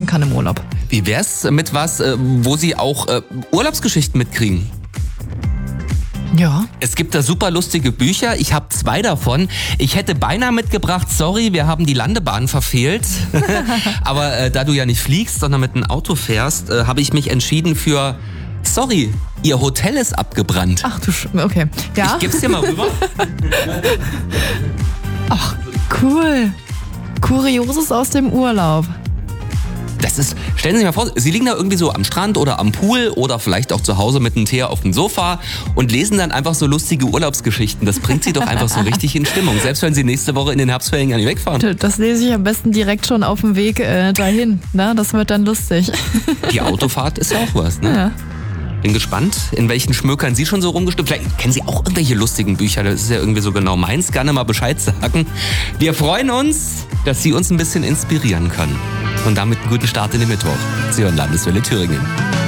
kann im Urlaub. Wie wär's mit was, wo Sie auch Urlaubsgeschichten mitkriegen? Ja. Es gibt da super lustige Bücher. Ich habe 2 davon. Ich hätte beinahe mitgebracht, sorry, wir haben die Landebahn verfehlt. Aber da du ja nicht fliegst, sondern mit einem Auto fährst, habe ich mich entschieden für, sorry, Ihr Hotel ist abgebrannt. Ach du okay. Ja? Ich geb's dir mal rüber. Ach, cool. Kurioses aus dem Urlaub. Das ist, stellen Sie sich mal vor, Sie liegen da irgendwie so am Strand oder am Pool oder vielleicht auch zu Hause mit einem Tee auf dem Sofa und lesen dann einfach so lustige Urlaubsgeschichten. Das bringt Sie doch einfach so richtig in Stimmung, selbst wenn Sie nächste Woche in den Herbstferien ja nicht wegfahren. Das lese ich am besten direkt schon auf dem Weg dahin. Ne? Das wird dann lustig. Die Autofahrt ist ja auch was, ne? Ja. Bin gespannt, in welchen Schmökern Sie schon so rumgestimmt. Vielleicht kennen Sie auch irgendwelche lustigen Bücher, das ist ja irgendwie so genau meins. Gerne mal Bescheid sagen. Wir freuen uns, dass Sie uns ein bisschen inspirieren können. Und damit einen guten Start in den Mittwoch. Sie hören Landeswelle Thüringen.